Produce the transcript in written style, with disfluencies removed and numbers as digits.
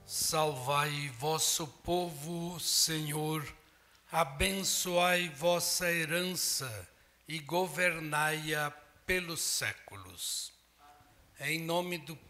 Salvai vosso povo, Senhor, abençoai vossa herança e governai-a pelos séculos. Em nome do